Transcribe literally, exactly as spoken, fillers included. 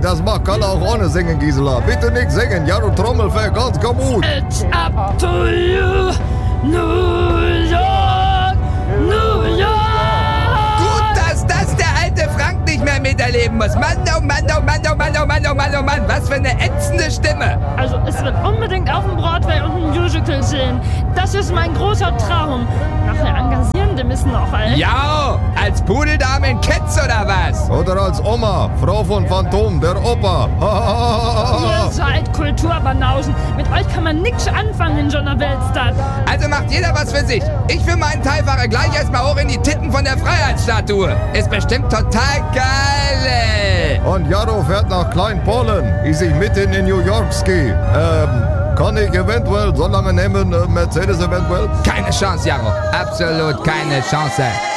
das macht Kalle auch ohne Singen, Gisela. Bitte nicht singen, ja, du Trommelfell, ganz Kamut. It's up to you, New York, New York. Gut, dass das der alte Frank nicht mehr miterleben muss. Mann, oh Mann, oh Mann, oh Mann, oh Mann, oh Mann, oh Mann. Was für eine ätzende Stimme. Also, es wird unbedingt auf dem Broadway und ein Musical sehen. Das ist mein großer Traum. Nachher engagieren die müssen auch all. Ja, als Pudeldame in Ketz oder was? Oder als Oma, Frau von Phantom, der Opa. Ihr seid Kulturbanausen. Mit euch kann man nichts anfangen in so einer Weltstadt. Also macht jeder was für sich. Ich für meinen Teil fahre gleich erstmal hoch in die Titten von der Freiheitsstatue. Ist bestimmt total geil. Und Jaro fährt nach Klein-Polen, ich sich mitten in New York ski. Ähm, kann ich eventuell so lange nehmen, äh, Mercedes eventuell? Keine Chance, Jaro. Absolut keine Chance.